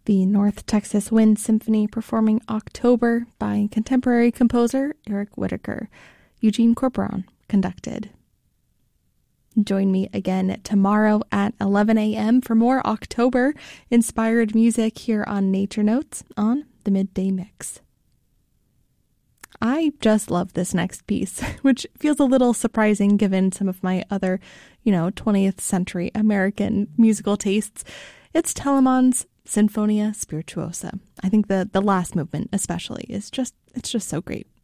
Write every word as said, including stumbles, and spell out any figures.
the North Texas Wind Symphony performing October by contemporary composer Eric Whitacre. Eugene Corporon conducted. Join me again tomorrow at eleven a.m. for more October-inspired music here on Nature Notes on the Midday Mix. I just love this next piece, which feels a little surprising given some of my other, you know, twentieth century American musical tastes. It's Telemann's Sinfonia Spirituosa. I think the, the last movement especially is just, it's just so great.